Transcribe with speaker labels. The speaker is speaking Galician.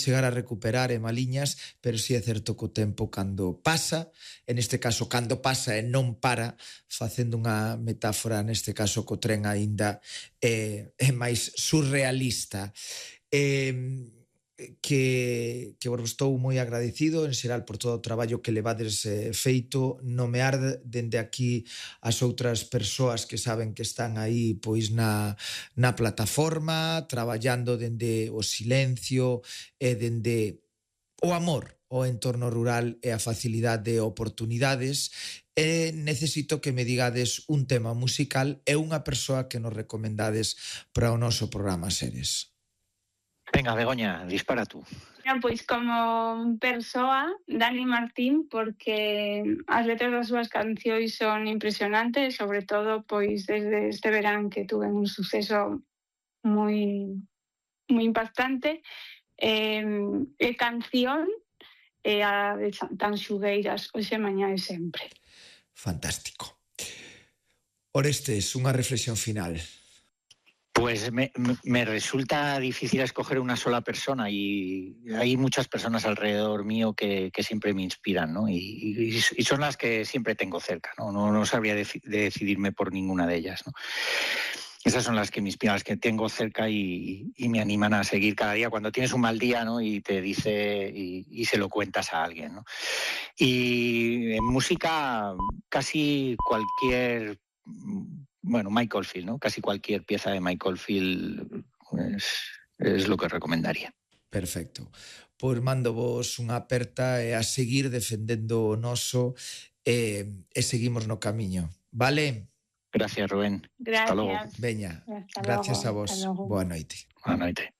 Speaker 1: chegar a recuperar Maliñas, pero si é certo que o tempo cando pasa, en este caso cando pasa e non para, facendo unha metáfora neste caso co tren aínda é máis surrealista. Que estou moi agradecido en xeral por todo o traballo que levades feito, nomear dende aquí as outras persoas que saben que están aí pois na plataforma, traballando dende o silencio e dende o amor ao entorno rural e a facilidade de oportunidades. E necesito que me digades un tema musical e unha persoa que nos recomendades para o noso programa Seres.
Speaker 2: Venga, Begoña, dispara tú.
Speaker 3: Pois como persoa, Dani Martín, porque as letras das súas cancións son impresionantes, sobre todo pois desde este verán que tuve un suceso moi impactante. E canción e a de Tan Xugueiras, Hoxe, Mañá e Sempre.
Speaker 1: Fantástico. Orestes, unha reflexión final.
Speaker 2: Pues me resulta difícil escoger una sola persona y hay muchas personas alrededor mío que siempre me inspiran, ¿no? Y son las que siempre tengo cerca, ¿no? No sabría decidirme por ninguna de ellas, ¿no? Esas son las que me inspiran, las que tengo cerca y me animan a seguir cada día cuando tienes un mal día, ¿no? Y te dice y se lo cuentas a alguien, ¿no? Y en música casi cualquier... Bueno, Mike Oldfield, ¿no? Casi cualquier pieza de Mike Oldfield es lo que recomendaría.
Speaker 1: Perfecto. Pois mando vos unha aperta e a seguir defendendo o noso e seguimos no camiño. Vale?
Speaker 2: Gracias, Rubén.
Speaker 3: Gracias.
Speaker 2: Hasta luego.
Speaker 1: Veña,
Speaker 3: Hasta
Speaker 1: gracias
Speaker 3: luego.
Speaker 1: a vos. Boa noite.
Speaker 2: Boa noite.